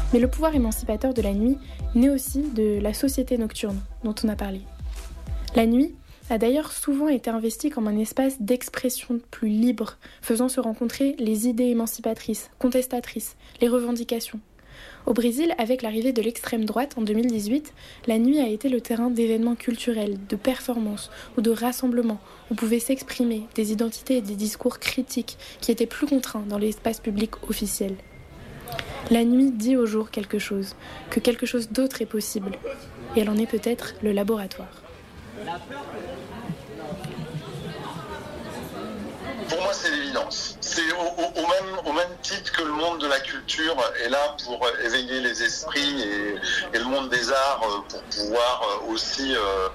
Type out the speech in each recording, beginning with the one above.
Mais le pouvoir émancipateur de la nuit naît aussi de la société nocturne dont on a parlé. La nuit a d'ailleurs souvent été investie comme un espace d'expression plus libre, faisant se rencontrer les idées émancipatrices, contestatrices, les revendications. Au Brésil, avec l'arrivée de l'extrême droite en 2018, la nuit a été le terrain d'événements culturels, de performances ou de rassemblements où pouvaient s'exprimer des identités et des discours critiques qui étaient plus contraints dans l'espace public officiel. La nuit dit au jour quelque chose, que quelque chose d'autre est possible, et elle en est peut-être le laboratoire. Pour moi, c'est l'évidence. C'est au même titre que le monde de la culture est là pour éveiller les esprits et le monde des arts pour pouvoir aussi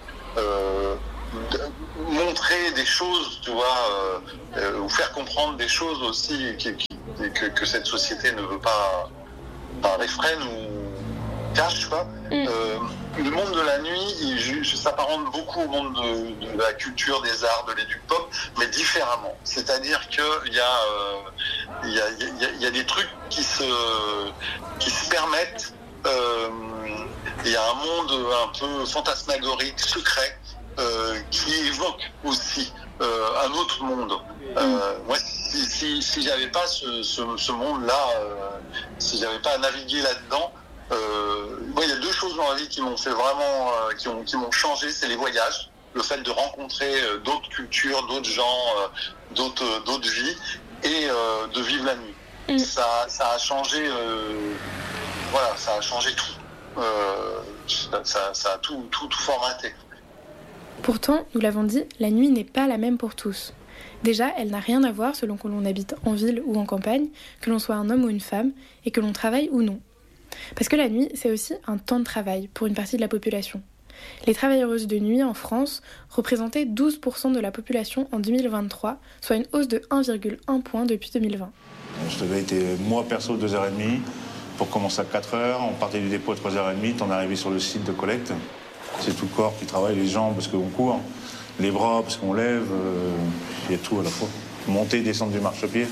montrer des choses, tu vois, ou faire comprendre des choses aussi que cette société ne veut pas réfrène ou cache, quoi. Le monde de la nuit, il s'apparente beaucoup au monde de la culture, des arts, de l'éduc-pop, mais différemment. C'est-à-dire qu'il y a des trucs qui se permettent. Il y a un monde un peu fantasmagorique, secret, qui évoque aussi un autre monde. Moi, si j'avais pas ce monde-là, si j'avais pas à naviguer là-dedans, moi, il y a deux choses dans la vie qui m'ont fait vraiment, qui m'ont changé, c'est les voyages, le fait de rencontrer d'autres cultures, d'autres gens, d'autres vies, et de vivre la nuit. Ça a changé, voilà, ça a changé tout. Ça a tout formaté. Pourtant, nous l'avons dit, la nuit n'est pas la même pour tous. Déjà, elle n'a rien à voir selon que l'on habite en ville ou en campagne, que l'on soit un homme ou une femme, et que l'on travaille ou non. Parce que la nuit, c'est aussi un temps de travail pour une partie de la population. Les travailleuses de nuit en France représentaient 12% de la population en 2023, soit une hausse de 1,1 point depuis 2020. Je devais être, moi perso, 2h30. Pour commencer à 4h, on partait du dépôt à 3h30, on arrivait sur le site de collecte. C'est tout le corps qui travaille, les jambes parce qu'on court, les bras parce qu'on lève, il y a tout à la fois. Monter et descendre du marchepied,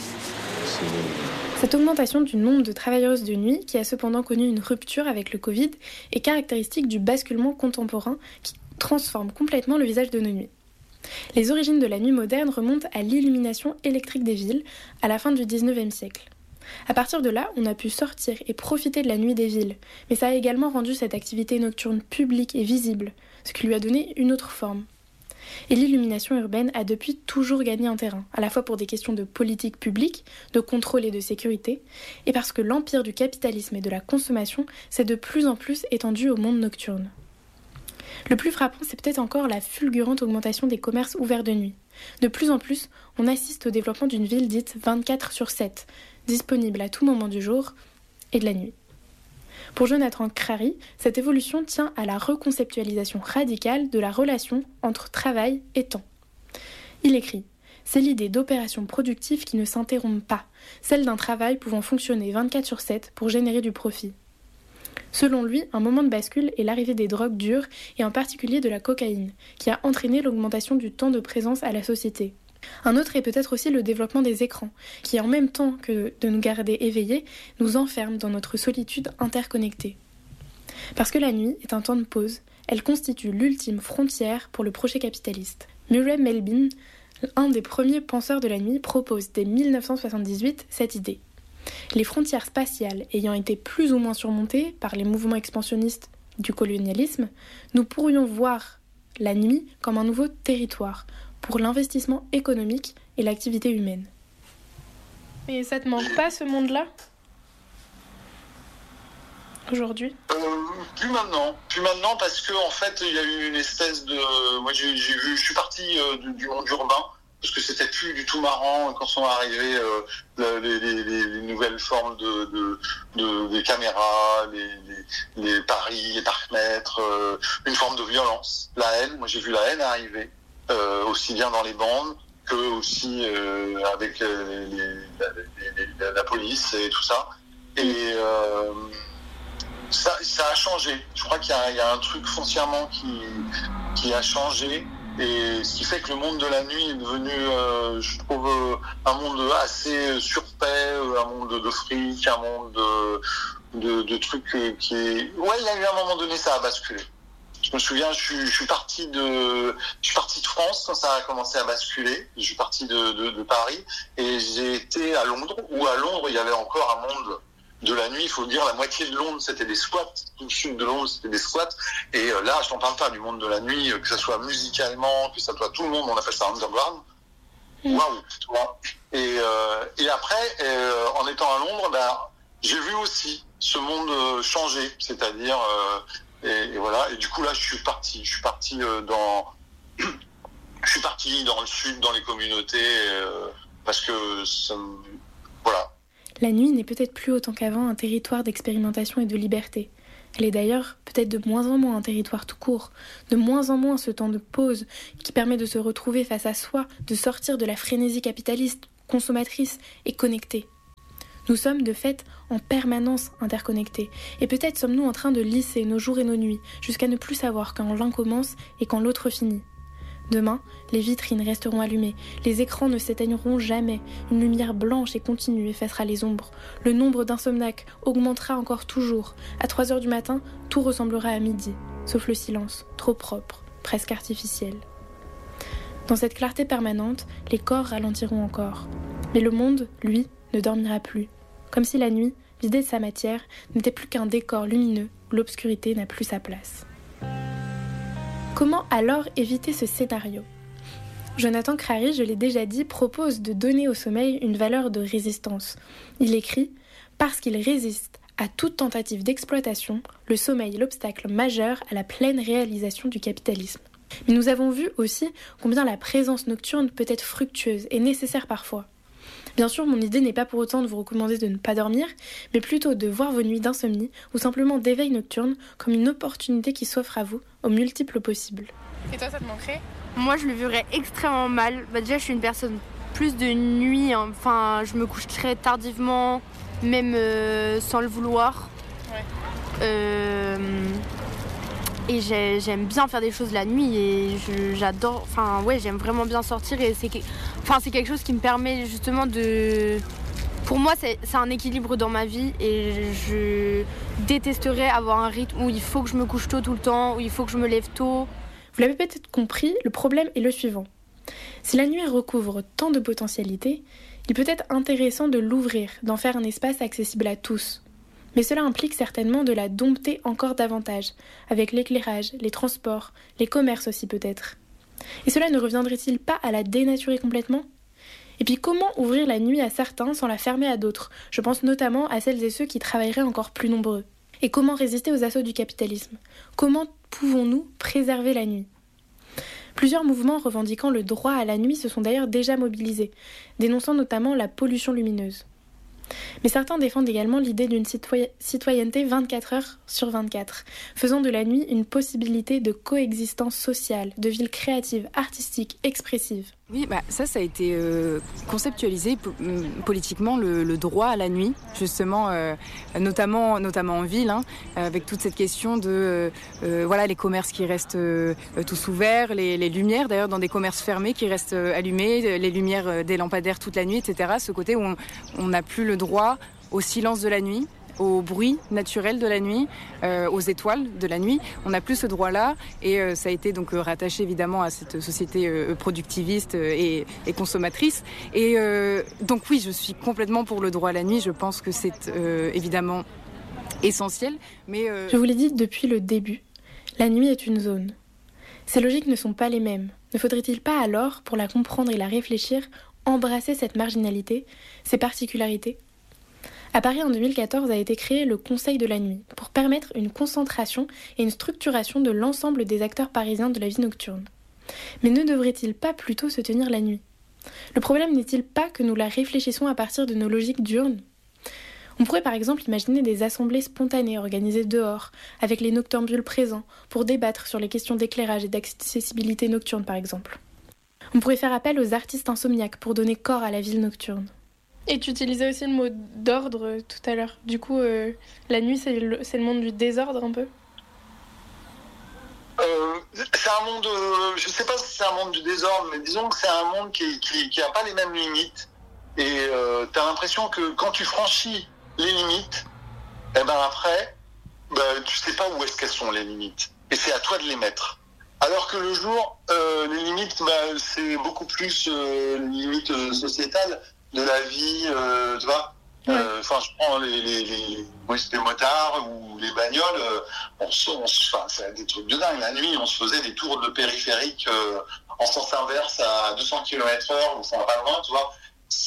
Cette augmentation du nombre de travailleuses de nuit, qui a cependant connu une rupture avec le Covid, est caractéristique du basculement contemporain qui transforme complètement le visage de nos nuits. Les origines de la nuit moderne remontent à l'illumination électrique des villes à la fin du 19e siècle. À partir de là, on a pu sortir et profiter de la nuit des villes, mais ça a également rendu cette activité nocturne publique et visible, ce qui lui a donné une autre forme. Et l'illumination urbaine a depuis toujours gagné un terrain, à la fois pour des questions de politique publique, de contrôle et de sécurité, et parce que l'empire du capitalisme et de la consommation s'est de plus en plus étendu au monde nocturne. Le plus frappant, c'est peut-être encore la fulgurante augmentation des commerces ouverts de nuit. De plus en plus, on assiste au développement d'une ville dite 24/7, disponible à tout moment du jour et de la nuit. Pour Jonathan Crary, cette évolution tient à la reconceptualisation radicale de la relation entre travail et temps. Il écrit « C'est l'idée d'opérations productives qui ne s'interrompent pas, celle d'un travail pouvant fonctionner 24/7 pour générer du profit. » Selon lui, un moment de bascule est l'arrivée des drogues dures et en particulier de la cocaïne, qui a entraîné l'augmentation du temps de présence à la société. Un autre est peut-être aussi le développement des écrans, qui en même temps que de nous garder éveillés, nous enferment dans notre solitude interconnectée. Parce que la nuit est un temps de pause, elle constitue l'ultime frontière pour le projet capitaliste. Murray Melvin, un des premiers penseurs de la nuit, propose dès 1978 cette idée. Les frontières spatiales ayant été plus ou moins surmontées par les mouvements expansionnistes du colonialisme, nous pourrions voir la nuit comme un nouveau territoire pour l'investissement économique et l'activité humaine. Mais ça te manque pas, ce monde-là, aujourd'hui ? Plus maintenant parce que en fait il y a eu une espèce de, moi je suis parti du monde urbain parce que c'était plus du tout marrant quand sont arrivées les nouvelles formes des caméras, les paris, les parcs-mètres, une forme de violence, la haine. Moi j'ai vu la haine arriver. Aussi bien dans les bandes que aussi avec la police et tout ça. Et ça a changé. Je crois qu'il y a un truc foncièrement qui a changé. Et ce qui fait que le monde de la nuit est devenu, je trouve, un monde assez surpais, un monde de fric, un monde de trucs qui est... Ouais, il y a eu un moment donné, ça a basculé. Je me souviens, je suis parti de France quand ça a commencé à basculer. Je suis parti de Paris et j'ai été à Londres, où à Londres, il y avait encore un monde de la nuit. Il faut dire, la moitié de Londres, c'était des squats. Tout le sud de Londres, c'était des squats. Et là, je t'en parle pas du monde de la nuit, que ça soit musicalement, que ça soit tout le monde, on appelle ça underground. Waouh, tu vois. Et après, en étant à Londres, j'ai vu aussi ce monde changer, c'est-à-dire... Et voilà. Et du coup là, je suis parti dans le sud, dans les communautés, parce que voilà. La nuit n'est peut-être plus autant qu'avant un territoire d'expérimentation et de liberté. Elle est d'ailleurs peut-être de moins en moins un territoire tout court, de moins en moins ce temps de pause qui permet de se retrouver face à soi, de sortir de la frénésie capitaliste, consommatrice et connectée. Nous sommes de fait en permanence interconnectés, et peut-être sommes-nous en train de lisser nos jours et nos nuits, jusqu'à ne plus savoir quand l'un commence et quand l'autre finit. Demain, les vitrines resteront allumées, les écrans ne s'éteigneront jamais, une lumière blanche et continue effacera les ombres, le nombre d'insomniaques augmentera encore toujours, à 3h du matin, tout ressemblera à midi, sauf le silence, trop propre, presque artificiel. Dans cette clarté permanente, les corps ralentiront encore, mais le monde, lui, ne dormira plus. Comme si la nuit, vidée de sa matière, n'était plus qu'un décor lumineux où l'obscurité n'a plus sa place. Comment alors éviter ce scénario ? Jonathan Crary, je l'ai déjà dit, propose de donner au sommeil une valeur de résistance. Il écrit « Parce qu'il résiste à toute tentative d'exploitation, le sommeil est l'obstacle majeur à la pleine réalisation du capitalisme. » Mais nous avons vu aussi combien la présence nocturne peut être fructueuse et nécessaire parfois. Bien sûr, mon idée n'est pas pour autant de vous recommander de ne pas dormir, mais plutôt de voir vos nuits d'insomnie ou simplement d'éveil nocturne comme une opportunité qui s'offre à vous aux multiples possibles. Et toi, ça te manquerait ? Moi, je le vivrais extrêmement mal. Déjà, je suis une personne plus de nuit, hein. Enfin, je me couche très tardivement, même sans le vouloir. Ouais. Et j'aime bien faire des choses la nuit et j'adore, enfin ouais, j'aime vraiment bien sortir et c'est quelque chose qui me permet justement de... Pour moi, c'est un équilibre dans ma vie et je détesterais avoir un rythme où il faut que je me couche tôt tout le temps, où il faut que je me lève tôt. Vous l'avez peut-être compris, le problème est le suivant. Si la nuit recouvre tant de potentialités, il peut être intéressant de l'ouvrir, d'en faire un espace accessible à tous. Mais cela implique certainement de la dompter encore davantage, avec l'éclairage, les transports, les commerces aussi peut-être. Et cela ne reviendrait-il pas à la dénaturer complètement ? Et puis comment ouvrir la nuit à certains sans la fermer à d'autres ? Je pense notamment à celles et ceux qui travailleraient encore plus nombreux. Et comment résister aux assauts du capitalisme ? Comment pouvons-nous préserver la nuit ? Plusieurs mouvements revendiquant le droit à la nuit se sont d'ailleurs déjà mobilisés, dénonçant notamment la pollution lumineuse. Mais certains défendent également l'idée d'une citoyenneté 24 heures sur 24, faisant de la nuit une possibilité de coexistence sociale, de ville créative, artistique, expressive. Oui, ça a été conceptualisé politiquement, le droit à la nuit, justement, notamment en ville, avec toute cette question de les commerces qui restent tous ouverts, les lumières d'ailleurs dans des commerces fermés qui restent allumées, les lumières des lampadaires toute la nuit, etc. Ce côté où on n'a plus le droit au silence de la nuit, au bruit naturel de la nuit, aux étoiles de la nuit. On n'a plus ce droit-là et ça a été donc rattaché évidemment à cette société productiviste et consommatrice. Et donc oui, je suis complètement pour le droit à la nuit. Je pense que c'est évidemment essentiel. Mais Je vous l'ai dit depuis le début, la nuit est une zone. Ces logiques ne sont pas les mêmes. Ne faudrait-il pas alors, pour la comprendre et la réfléchir, embrasser cette marginalité, ces particularités ? À Paris, en 2014, a été créé le Conseil de la nuit, pour permettre une concentration et une structuration de l'ensemble des acteurs parisiens de la vie nocturne. Mais ne devrait-il pas plutôt se tenir la nuit ? Le problème n'est-il pas que nous la réfléchissons à partir de nos logiques diurnes ? On pourrait par exemple imaginer des assemblées spontanées organisées dehors, avec les noctambules présents, pour débattre sur les questions d'éclairage et d'accessibilité nocturne par exemple. On pourrait faire appel aux artistes insomniaques pour donner corps à la ville nocturne. Et tu utilisais aussi le mot d'ordre tout à l'heure. Du coup, la nuit, c'est le monde du désordre un peu ? C'est un monde, je sais pas si c'est un monde du désordre, mais disons que c'est un monde qui a pas les mêmes limites. Et t'as l'impression que quand tu franchis les limites, ben après, tu sais pas où est-ce qu'elles sont les limites. Et c'est à toi de les mettre. Alors que le jour, les limites, c'est beaucoup plus les limites sociétales de la vie, tu vois. Je prends les motards ou les bagnoles, c'est des trucs de dingue. La nuit, on se faisait des tours de périphérique en sens inverse à 200 km/h, enfin pas loin, tu vois.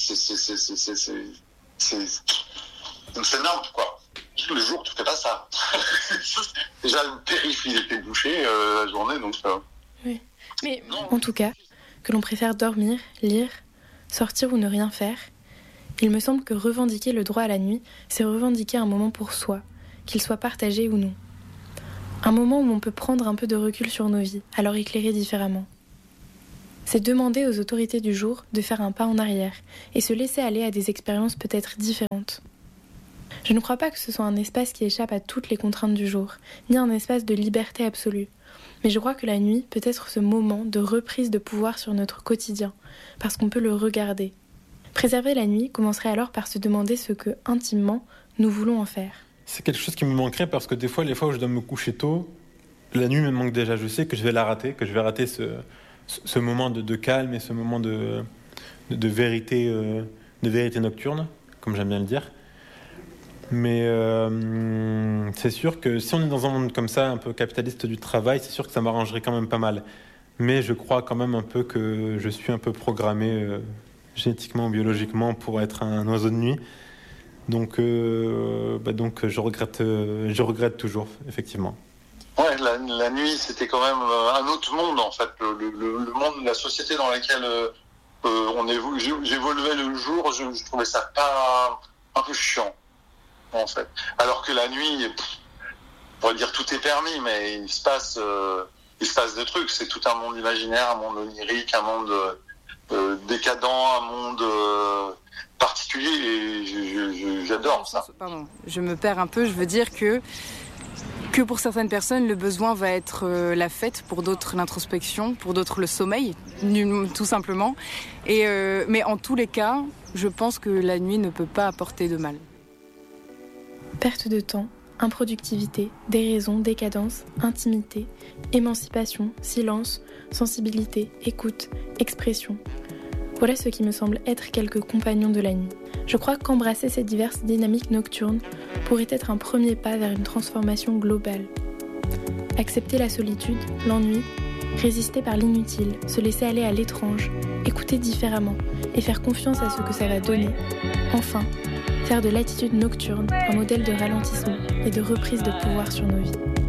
C'est énorme, quoi. Le jour, tu fais pas ça. Déjà, le périph', il était bouché la journée, donc... Oui. Mais en tout cas, que l'on préfère dormir, lire, sortir ou ne rien faire, il me semble que revendiquer le droit à la nuit, c'est revendiquer un moment pour soi, qu'il soit partagé ou non. Un moment où on peut prendre un peu de recul sur nos vies, alors éclairer différemment. C'est demander aux autorités du jour de faire un pas en arrière et se laisser aller à des expériences peut-être différentes. Je ne crois pas que ce soit un espace qui échappe à toutes les contraintes du jour, ni un espace de liberté absolue. Mais je crois que la nuit peut être ce moment de reprise de pouvoir sur notre quotidien, parce qu'on peut le regarder. Préserver la nuit commencerait alors par se demander ce que, intimement, nous voulons en faire. C'est quelque chose qui me manquerait parce que des fois, les fois où je dois me coucher tôt, la nuit me manque déjà. Je sais que je vais la rater, que je vais rater ce moment de calme et ce moment de vérité nocturne, comme j'aime bien le dire. Mais c'est sûr que si on est dans un monde comme ça, un peu capitaliste du travail, c'est sûr que ça m'arrangerait quand même pas mal. Mais je crois quand même un peu que je suis un peu programmé génétiquement, biologiquement pour être un oiseau de nuit. Donc je regrette toujours, effectivement. Ouais, la nuit, c'était quand même un autre monde, en fait. Le monde, la société dans laquelle j'évoluais le jour, je trouvais ça pas un peu chiant, en fait. Alors que la nuit, on pourrait dire tout est permis, mais il se passe des trucs. C'est tout un monde imaginaire, un monde onirique, un monde décadent, un monde particulier, et j'adore ça. Pardon, je me perds un peu, je veux dire que pour certaines personnes, le besoin va être la fête, pour d'autres l'introspection, pour d'autres le sommeil, tout simplement. Mais en tous les cas, je pense que la nuit ne peut pas apporter de mal. Perte de temps, improductivité, déraison, décadence, intimité, émancipation, silence, sensibilité, écoute, expression. Voilà ce qui me semble être quelques compagnons de la nuit. Je crois qu'embrasser ces diverses dynamiques nocturnes pourrait être un premier pas vers une transformation globale. Accepter la solitude, l'ennui, résister par l'inutile, se laisser aller à l'étrange, écouter différemment et faire confiance à ce que ça va donner. Enfin, faire de l'attitude nocturne un modèle de ralentissement et de reprise de pouvoir sur nos vies.